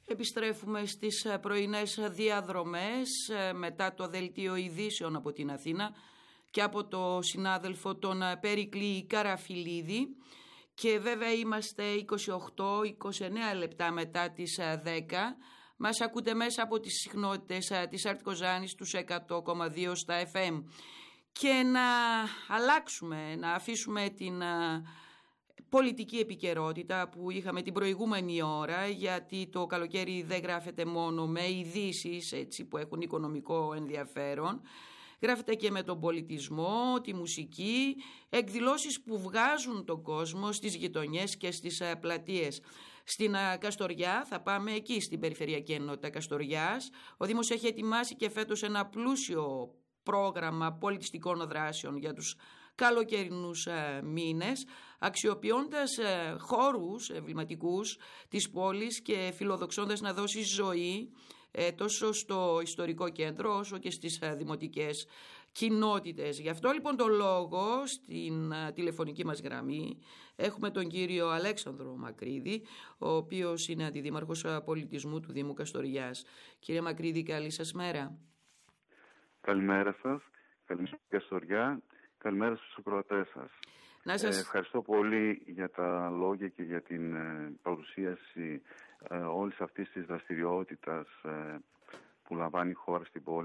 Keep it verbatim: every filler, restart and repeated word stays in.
Επιστρέφουμε στις πρωινές διαδρομές μετά το δελτίο ειδήσεων από την Αθήνα και από το συνάδελφο τον Περικλή Καραφιλίδη. Και βέβαια είμαστε είκοσι οκτώ με είκοσι εννέα λεπτά μετά τις δέκα. Μας ακούτε μέσα από τις συχνότητες της Άρτ Κοζάνης τους εκατό κόμμα δύο στα εφ εμ. Και να αλλάξουμε, να αφήσουμε την πολιτική επικαιρότητα που είχαμε την προηγούμενη ώρα, γιατί το καλοκαίρι δεν γράφεται μόνο με ειδήσεις έτσι, που έχουν οικονομικό ενδιαφέρον. Γράφεται και με τον πολιτισμό, τη μουσική, εκδηλώσεις που βγάζουν τον κόσμο στις γειτονιές και στις πλατείες. Στην Καστοριά, θα πάμε εκεί στην Περιφερειακή Ενότητα Καστοριάς. Ο Δήμος έχει ετοιμάσει και φέτος ένα πλούσιο πρόγραμμα πολιτιστικών δράσεων για τους καλοκαιρινούς μήνες, αξιοποιώντας χώρους εμβληματικούς της πόλης και φιλοδοξώντας να δώσει ζωή τόσο στο ιστορικό κέντρο όσο και στις δημοτικές κοινότητες. Γι' αυτό λοιπόν το λόγο στην τηλεφωνική μας γραμμή έχουμε τον κύριο Αλέξανδρο Μακρύδη, ο οποίος είναι αντιδήμαρχος πολιτισμού του Δήμου Καστοριάς. Κύριε Μακρύδη, καλή σας μέρα. Καλημέρα σας, καλημέρα στην Καστοριά, καλημέρα στους ακροατές σας. Να σας... Ε, ευχαριστώ πολύ για τα λόγια και για την ε, παρουσίαση ε, όλης αυτής της δραστηριότητας ε, που λαμβάνει η χώρα στην πόλη